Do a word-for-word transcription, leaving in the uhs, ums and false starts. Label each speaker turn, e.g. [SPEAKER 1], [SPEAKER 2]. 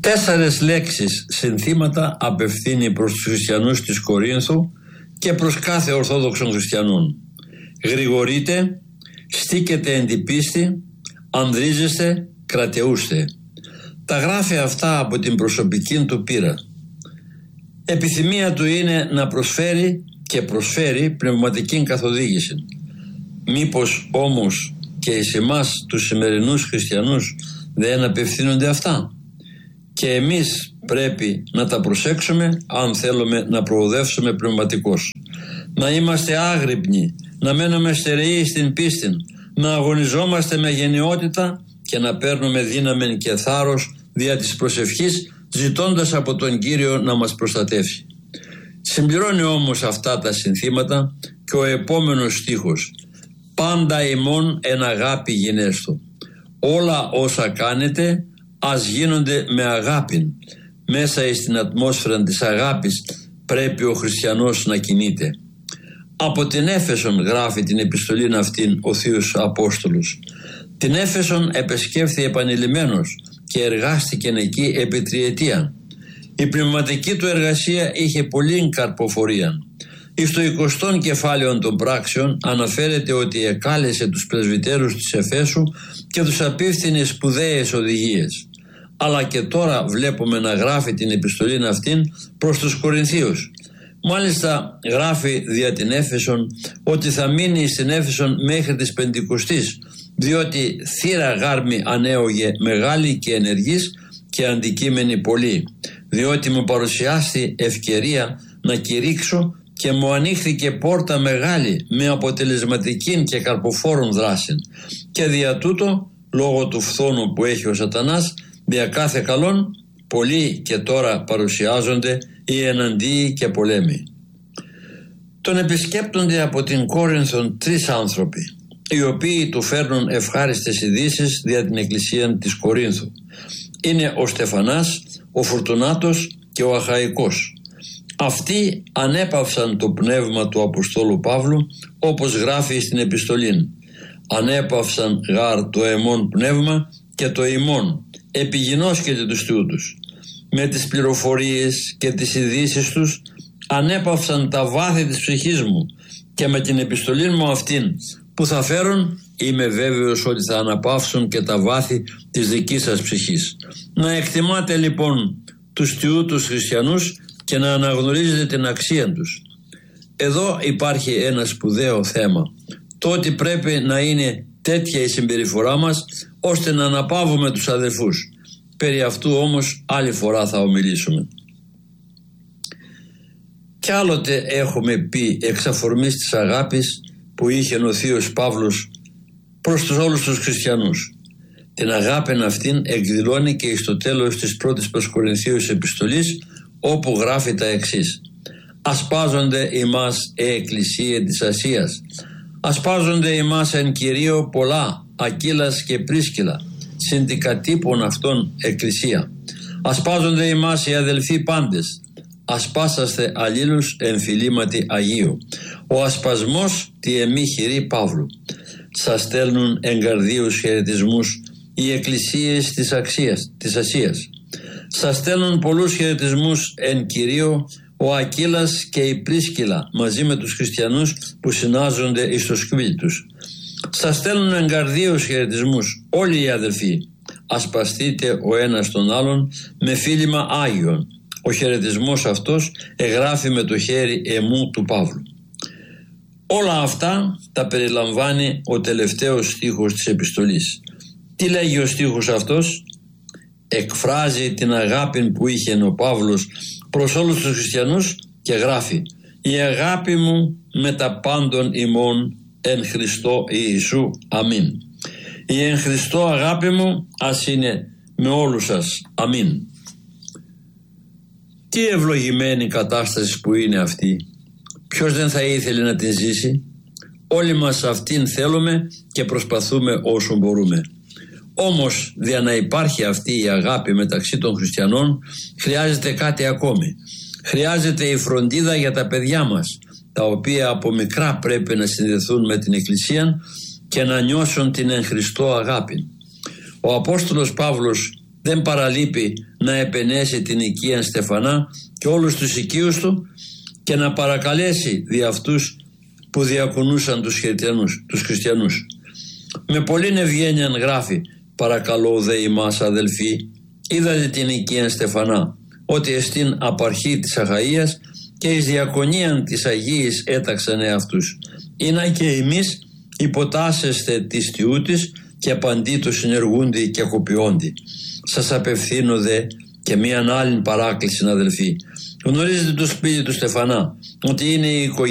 [SPEAKER 1] Τέσσερες λέξεις συνθήματα απευθύνει προς τους χριστιανούς της Κορίνθου και προς κάθε ορθόδοξων χριστιανών. Γρηγορείτε, στήκετε εν τη πίστη, ανδρίζεστε, κρατεούστε. Τα γράφει αυτά από την προσωπική του πείρα. Επιθυμία του είναι να προσφέρει και προσφέρει πνευματική καθοδήγηση. Μήπως όμως και εις εμάς τους σημερινούς χριστιανούς δεν απευθύνονται αυτά? Και εμείς πρέπει να τα προσέξουμε αν θέλουμε να προοδεύσουμε πνευματικώς. Να είμαστε άγρυπνοι, να μένουμε στερεοί στην πίστη, να αγωνιζόμαστε με γενναιότητα και να παίρνουμε δύναμη και θάρρος δια της προσευχής, ζητώντας από τον Κύριο να μας προστατεύσει. Συμπληρώνει όμως αυτά τα συνθήματα και ο επόμενος στίχος: «Πάντα ημών εν αγάπη γινέστο». Όλα όσα κάνετε ας γίνονται με αγάπη. Μέσα στην ατμόσφαιρα της αγάπης πρέπει ο χριστιανός να κινείται. Από την Έφεσον γράφει την επιστολή αυτήν ο Θείος Απόστολος. Την Έφεσον επεσκέφθη επανειλημμένος και εργάστηκε εκεί επί τριετία. Η πνευματική του εργασία είχε πολλή καρποφορία. Εις το εικοστό κεφάλαιο των πράξεων αναφέρεται ότι εκάλεσε τους πρεσβυτέρους της Εφέσου και τους απίφθινε σπουδαίες οδηγίες. Αλλά και τώρα βλέπουμε να γράφει την επιστολή αυτήν προς τους Κορινθίους. Μάλιστα γράφει δια την Έφεσον ότι θα μείνει στην Έφεσον μέχρι της Πεντηκοστής, διότι θύρα γάρμη ανέωγε μεγάλη και ενεργής και αντικείμενη πολύ, διότι μου παρουσιάστη ευκαιρία να κηρύξω και μου ανοίχθηκε πόρτα μεγάλη με αποτελεσματική και καρποφόρον δράση, και δια τούτο λόγω του φθόνου που έχει ο σατανάς δια κάθε καλόν πολλοί και τώρα παρουσιάζονται οι εναντίοι και πολέμοι. Τον επισκέπτονται από την Κόρινθον τρεις άνθρωποι, οι οποίοι του φέρνουν ευχάριστες ειδήσεις δια την εκκλησία της Κορίνθου. Είναι ο Στεφανάς, ο Φουρτουνάτος και ο Αχαϊκός. Αυτοί ανέπαυσαν το πνεύμα του Αποστόλου Παύλου, όπως γράφει στην επιστολή. Ανέπαυσαν γάρ το εμών πνεύμα και το ημών, επιγινώσκεται τους τούτους. Με τις πληροφορίες και τις ειδήσεις τους ανέπαυσαν τα βάθη της ψυχής μου, και με την επιστολή μου αυτήν που θα φέρουν είμαι βέβαιος ότι θα αναπαύσουν και τα βάθη της δικής σας ψυχής. Να εκτιμάτε λοιπόν τους τιούτους χριστιανούς και να αναγνωρίζετε την αξία τους. Εδώ υπάρχει ένα σπουδαίο θέμα. Το ότι πρέπει να είναι τέτοια η συμπεριφορά μας ώστε να αναπαύουμε τους αδελφούς. Περί αυτού όμως άλλη φορά θα ομιλήσουμε. Κι άλλοτε έχουμε πει εξ αφορμής της αγάπης που είχε ο Θείος Παύλος προς τους όλους τους χριστιανούς. Την αγάπη αυτήν εκδηλώνει και στο τέλος της πρώτης προς Κορινθίους επιστολής, όπου γράφει τα εξής: «Ασπάζονται ημάς ε εκκλησία της Ασίας, ασπάζονται ημάς εν Κυρίω πολλά, Ακύλας και Πρίσκυλα, συντικατύπων αυτών εκκλησία. Ασπάζονται ημάς οι αδελφοί πάντες, ασπάσαστε αλλήλους εν φιλήματι Αγίου. Ο ασπασμός τη εμή χειρή Παύλου. Σας στέλνουν εγκαρδίους χαιρετισμούς οι εκκλησίες της, αξίας, της Ασίας. Σας στέλνουν πολλούς χαιρετισμούς εν Κυρίω ο Ακύλας και η Πρίσκυλα μαζί με τους χριστιανούς που συνάζονται εις το σκύλι τους. Σας στέλνουν εγκαρδίους χαιρετισμούς όλοι οι αδελφοί. Ασπαστείτε ο ένας τον άλλον με φίλημα Άγιον. Ο χαιρετισμός αυτός εγγράφει με το χέρι εμού του Παύλου». Όλα αυτά τα περιλαμβάνει ο τελευταίος στίχος της επιστολής. Τι λέγει ο στίχος αυτός? Εκφράζει την αγάπη που είχε ο Παύλος προς όλους τους χριστιανούς και γράφει: «Η αγάπη μου με τα πάντων ημών εν Χριστώ Ιησού. Αμήν». Η εν Χριστώ αγάπη μου ας είναι με όλους σας. Αμήν. Τι ευλογημένη κατάσταση που είναι αυτή. Ποιος δεν θα ήθελε να την ζήσει? Όλοι μας αυτήν θέλουμε και προσπαθούμε όσο μπορούμε. Όμως για να υπάρχει αυτή η αγάπη μεταξύ των χριστιανών χρειάζεται κάτι ακόμη. Χρειάζεται η φροντίδα για τα παιδιά μας, τα οποία από μικρά πρέπει να συνδεθούν με την Εκκλησία και να νιώσουν την εν Χριστώ αγάπη. Ο Απόστολος Παύλος δεν παραλείπει να επενέσει την οικία Στεφανά και όλους τους οικείους του και να παρακαλέσει δι' αυτούς που διακονούσαν τους χριστιανούς, τους χριστιανούς. Με πολλήν ευγένεια γράφει: «Παρακαλώ δε ημάς αδελφοί, είδατε την οικία Στεφανά, ότι εστίν απαρχή της Αχαΐας και εις διακονίαν της Αγίης έταξαν εαυτούς. Είναι και εμείς υποτάσσεστε της τιούτης και παντήτου συνεργούνται και κοπιόνται. Σας απευθύνω δε και μίαν άλλην παράκληση, αδελφοί. Γνωρίζετε το σπίτι του Στεφανά, ότι είναι η οικογένεια